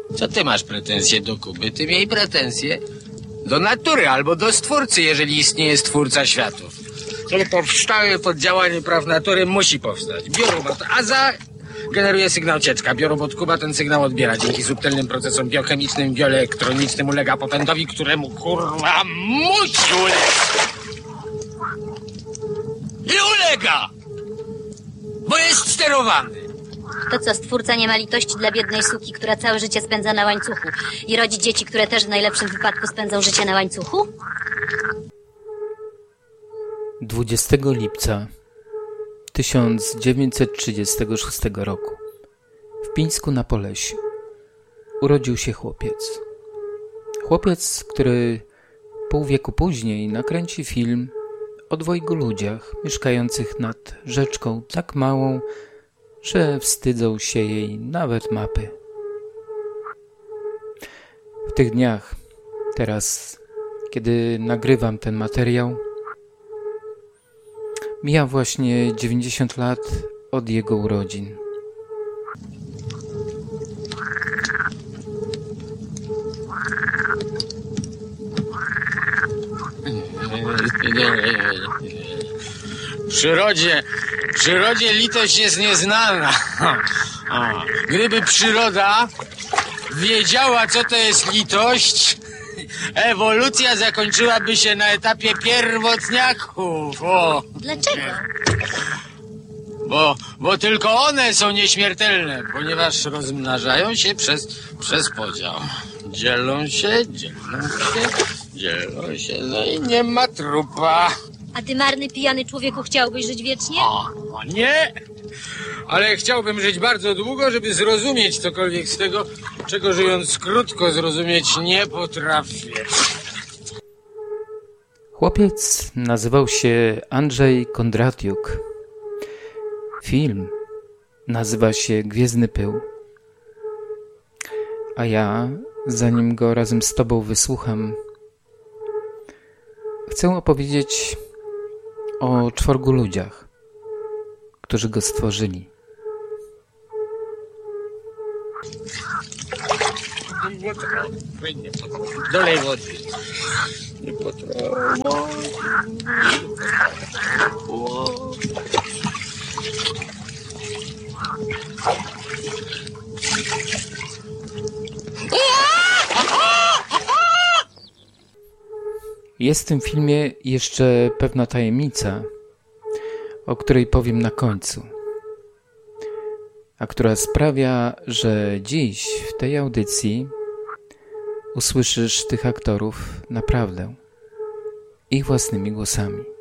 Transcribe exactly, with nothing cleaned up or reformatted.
Co ty masz pretensje do Kuby? Ty miej pretensje do natury albo do Stwórcy, jeżeli istnieje Stwórca światów. Kiedy powstaje pod działaniem praw natury, musi powstać. Biorobot Aza generuje sygnał Ciecka. Biorobot Kuba ten sygnał odbiera. Dzięki subtelnym procesom biochemicznym, bioelektronicznym ulega popędowi, któremu kurwa musi ulegać. I ulega! Bo jest sterowany. To co, Stwórca nie ma litości dla biednej suki, która całe życie spędza na łańcuchu i rodzi dzieci, które też w najlepszym wypadku spędzą życie na łańcuchu? dwudziestego lipca tysiąc dziewięćset trzydziestego szóstego roku w Pińsku na Polesiu urodził się chłopiec. Chłopiec, który pół wieku później nakręci film o dwojgu ludziach mieszkających nad rzeczką tak małą, że wstydzą się jej nawet mapy. W tych dniach, teraz, kiedy nagrywam ten materiał, mija właśnie dziewięćdziesiąt lat od jego urodzin. W przyrodzie, w przyrodzie litość jest nieznana. Gdyby przyroda wiedziała, co to jest litość, ewolucja zakończyłaby się na etapie pierwotniaków. O. Dlaczego? Bo, bo tylko one są nieśmiertelne, ponieważ rozmnażają się przez, przez podział. Dzielą się, dzielą się, dzielą się, no i nie ma trupa. A ty, marny, pijany człowieku, chciałbyś żyć wiecznie? O, o nie! Ale chciałbym żyć bardzo długo, żeby zrozumieć cokolwiek z tego, czego żyjąc krótko zrozumieć nie potrafię. Chłopiec nazywał się Andrzej Kondratiuk. Film nazywa się Gwiezdny Pył. A ja, zanim go razem z tobą wysłucham, chcę opowiedzieć o czworgu ludziach, którzy go stworzyli. Dolej wody. Nie potrafię. Jest w tym filmie jeszcze pewna tajemnica, o której powiem na końcu, a która sprawia, że dziś w tej audycji usłyszysz tych aktorów naprawdę ich własnymi głosami.